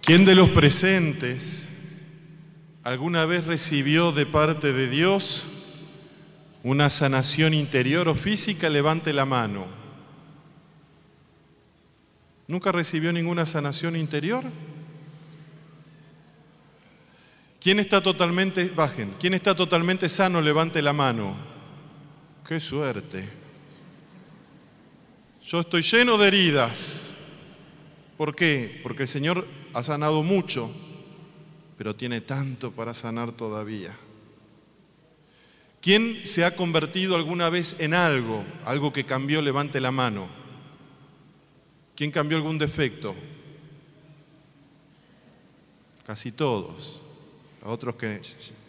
¿Quién de los presentes alguna vez recibió de parte de Dios una sanación interior o física? Levante la mano. ¿Nunca recibió ninguna sanación interior? ¿Quién está totalmente, bajen, quién está totalmente sano? Levante la mano. ¡Qué suerte! Yo estoy lleno de heridas. ¿Por qué? Porque el Señor ha sanado mucho, pero tiene tanto para sanar todavía. ¿Quién se ha convertido alguna vez en algo que cambió? Levante la mano. ¿Quién cambió algún defecto? Casi todos. A otros que...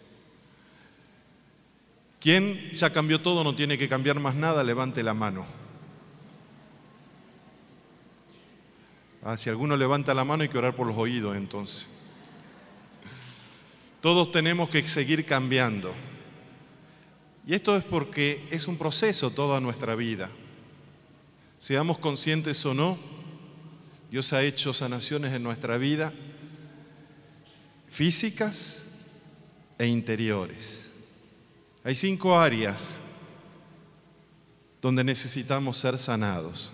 ¿Quién ya cambió todo, no tiene que cambiar más nada? Levante la mano. Si alguno levanta la mano hay que orar por los oídos entonces. Todos tenemos que seguir cambiando. Y esto es porque es un proceso toda nuestra vida. Seamos conscientes o no, Dios ha hecho sanaciones en nuestra vida, físicas e interiores. Hay 5 áreas donde necesitamos ser sanados.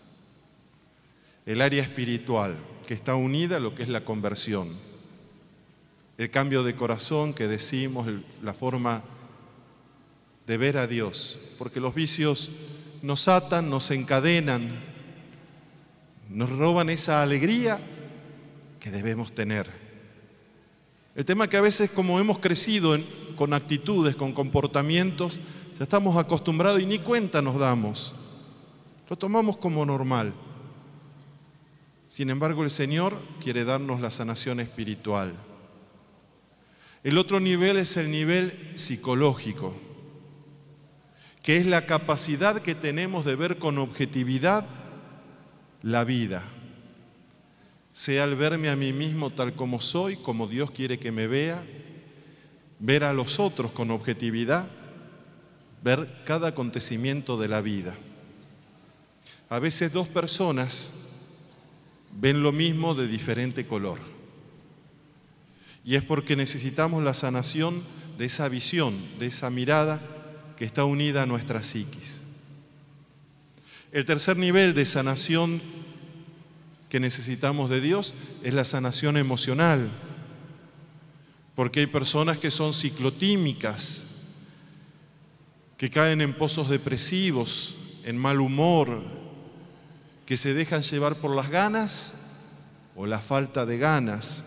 El área espiritual, que está unida a lo que es la conversión. El cambio de corazón que decimos, la forma de ver a Dios. Porque los vicios nos atan, nos encadenan, nos roban esa alegría que debemos tener. El tema es que a veces, como hemos crecido con actitudes, con comportamientos, ya estamos acostumbrados y ni cuenta nos damos. Lo tomamos como normal. Sin embargo, el Señor quiere darnos la sanación espiritual. El otro nivel es el nivel psicológico, que es la capacidad que tenemos de ver con objetividad la vida. Sea al verme a mí mismo tal como soy, como Dios quiere que me vea, ver a los otros con objetividad, ver cada acontecimiento de la vida. A veces 2 personas ven lo mismo de diferente color. Y es porque necesitamos la sanación de esa visión, de esa mirada que está unida a nuestra psiquis. El tercer nivel de sanación que necesitamos de Dios es la sanación emocional. Porque hay personas que son ciclotímicas, que caen en pozos depresivos, en mal humor, que se dejan llevar por las ganas o la falta de ganas,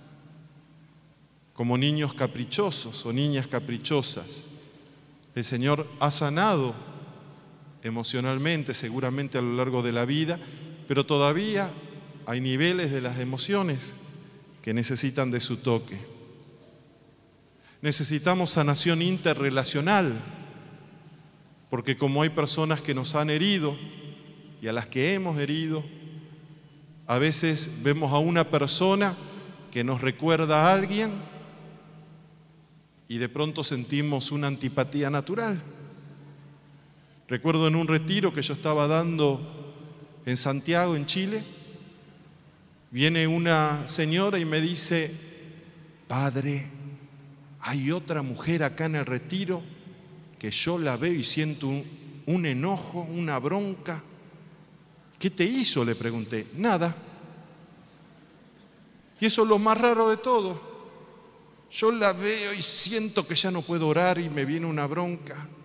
como niños caprichosos o niñas caprichosas. El Señor ha sanado emocionalmente, seguramente a lo largo de la vida, pero todavía hay niveles de las emociones que necesitan de su toque. Necesitamos sanación interrelacional, porque como hay personas que nos han herido, y a las que hemos herido, a veces vemos a una persona que nos recuerda a alguien y de pronto sentimos una antipatía natural. Recuerdo en un retiro que yo estaba dando en Santiago, en Chile, viene una señora y me dice: padre, hay otra mujer acá en el retiro que yo la veo y siento un enojo, una bronca. ¿Qué te hizo?, le pregunté. Nada. Y eso es lo más raro de todo. Yo la veo y siento que ya no puedo orar y me viene una bronca.